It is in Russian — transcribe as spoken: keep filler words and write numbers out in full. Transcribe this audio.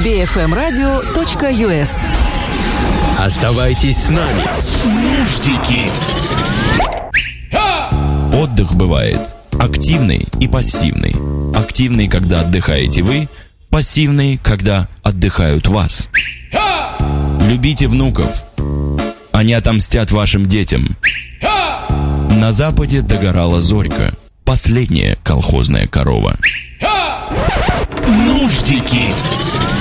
би эф эм радио точка ю эс. Оставайтесь с нами. Нуждики. Отдых бывает активный и пассивный. Активный, когда отдыхаете вы, пассивный, когда отдыхают вас. Любите внуков. Они отомстят вашим детям. На западе догорала зорька. Последняя колхозная корова. Нуждики.